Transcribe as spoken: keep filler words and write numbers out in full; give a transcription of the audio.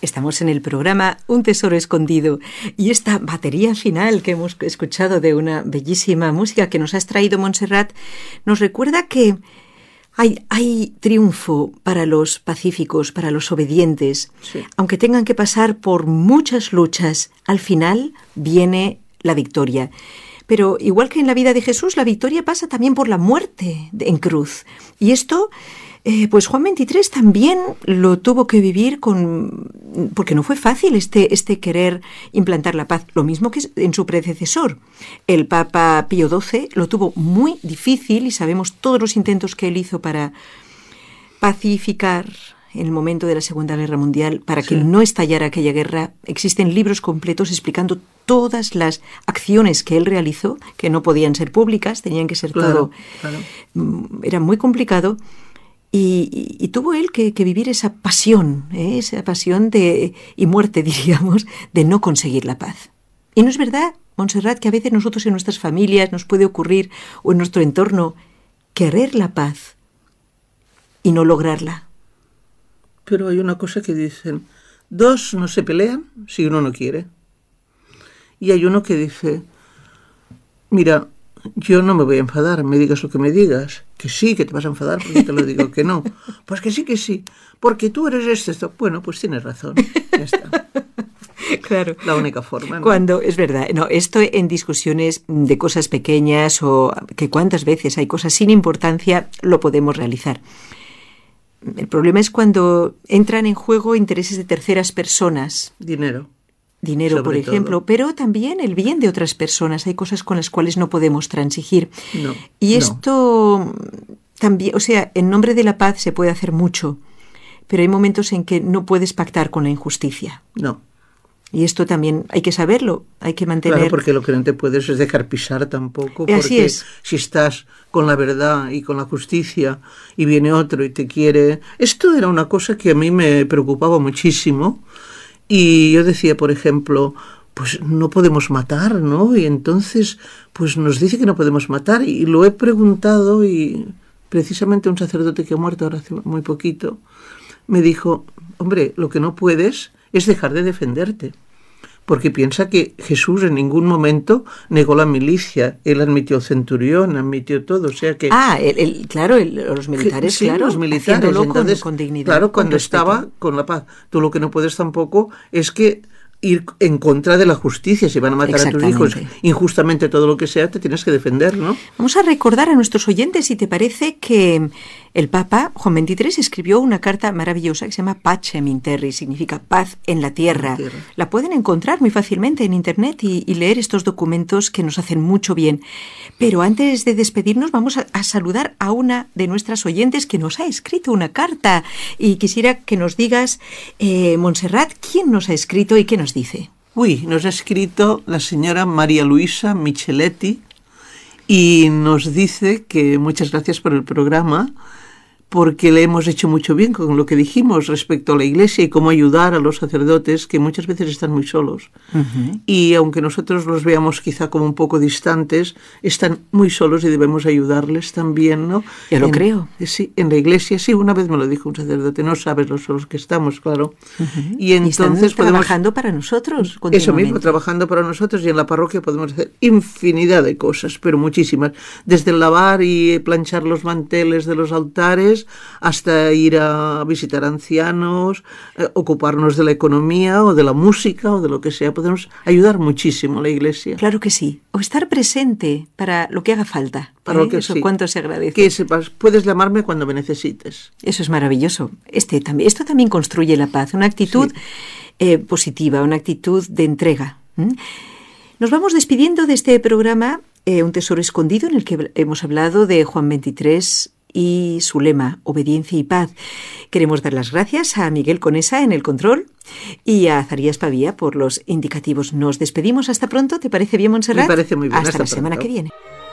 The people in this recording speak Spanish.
Estamos en el programa Un tesoro escondido y esta batería final que hemos escuchado de una bellísima música que nos ha extraído Montserrat nos recuerda que hay, hay triunfo para los pacíficos, para los obedientes. Sí. Aunque tengan que pasar por muchas luchas, al final viene la victoria. Pero igual que en la vida de Jesús, la victoria pasa también por la muerte en cruz. Y esto... Eh, pues Juan veintitrés también lo tuvo que vivir con, porque no fue fácil este, este querer implantar la paz, lo mismo que en su predecesor. El Papa Pío doce lo tuvo muy difícil y sabemos todos los intentos que él hizo para pacificar en el momento de la Segunda Guerra Mundial, para sí. que no estallara aquella guerra. Existen libros completos explicando todas las acciones que él realizó, que no podían ser públicas, tenían que ser claro, todo... Claro. Era muy complicado. Y, y, y tuvo él que, que vivir esa pasión, ¿eh? esa pasión de, y muerte, diríamos, de no conseguir la paz. Y no es verdad, Montserrat, que a veces nosotros en nuestras familias nos puede ocurrir, o en nuestro entorno, querer la paz y no lograrla. Pero hay una cosa que dicen, dos no se pelean si uno no quiere. Y hay uno que dice, mira, yo no me voy a enfadar, me digas lo que me digas. Que sí, que te vas a enfadar porque te lo digo que no. Pues que sí, que sí. Porque tú eres esto, esto. Bueno, pues tienes razón. Ya está. Claro. La única forma, ¿no? Cuando, es verdad, no, esto en discusiones de cosas pequeñas o que cuántas veces hay cosas sin importancia, lo podemos realizar. El problema es cuando entran en juego intereses de terceras personas. Dinero. Dinero, por ejemplo, todo. Pero también el bien de otras personas. Hay cosas con las cuales no podemos transigir. No, y esto no. También, o sea, en nombre de la paz se puede hacer mucho, pero hay momentos en que no puedes pactar con la injusticia. No. Y esto también hay que saberlo, hay que mantener... Claro, porque lo que no te puedes es dejar pisar tampoco, porque Así es. Si estás con la verdad y con la justicia y viene otro y te quiere... Esto era una cosa que a mí me preocupaba muchísimo. Y yo decía, por ejemplo, pues no podemos matar, ¿no? Y entonces, pues nos dice que no podemos matar. Y lo he preguntado y precisamente un sacerdote que ha muerto ahora hace muy poquito me dijo, hombre, lo que no puedes es dejar de defenderte. Porque piensa que Jesús en ningún momento negó la milicia. Él admitió centurión, admitió todo, o sea que... Ah, el, el, claro, el, los militares, sí, claro, los militares, entonces, con, con dignidad. Claro, cuando con estaba con la paz. Tú lo que no puedes tampoco es que ir en contra de la justicia. Si van a matar a tus hijos injustamente, todo lo que sea, te tienes que defender, ¿no? Vamos a recordar a nuestros oyentes, si te parece, que el Papa Juan veintitrés escribió una carta maravillosa que se llama Pacem in Terra, significa paz en la tierra. La, tierra. La pueden encontrar muy fácilmente en internet y, y leer estos documentos que nos hacen mucho bien. Pero antes de despedirnos vamos a, a saludar a una de nuestras oyentes que nos ha escrito una carta y quisiera que nos digas, eh, Montserrat, quién nos ha escrito y qué nos dice. Uy, nos ha escrito la señora María Luisa Micheletti y nos dice que muchas gracias por el programa, porque le hemos hecho mucho bien con lo que dijimos respecto a la Iglesia y cómo ayudar a los sacerdotes que muchas veces están muy solos. Uh-huh. Y aunque nosotros los veamos quizá como un poco distantes, están muy solos y debemos ayudarles también, ¿no? Yo lo en, creo. Sí, en la Iglesia, sí, una vez me lo dijo un sacerdote, no sabes lo solos que estamos, claro. Uh-huh. Y entonces y están podemos... trabajando para nosotros continuamente. Eso mismo, trabajando para nosotros, y en la parroquia podemos hacer infinidad de cosas, pero muchísimas. Desde lavar y planchar los manteles de los altares hasta ir a visitar ancianos, eh, ocuparnos de la economía o de la música o de lo que sea. Podemos ayudar muchísimo a la Iglesia. Claro que sí. O estar presente para lo que haga falta. Para ¿eh? lo que Eso sí. Cuánto se agradece. Que sepas, puedes llamarme cuando me necesites. Eso es maravilloso. Este también, esto también construye la paz, una actitud sí. eh, positiva, una actitud de entrega. ¿Mm? Nos vamos despidiendo de este programa, eh, Un tesoro escondido, en el que hemos hablado de Juan veintitrés y su lema, obediencia y paz. Queremos dar las gracias a Miguel Conesa en el control y a Zarías Pavía por los indicativos. Nos despedimos hasta pronto. ¿Te parece bien, Montserrat? Me parece muy bien. Hasta, hasta la pronto. semana que viene.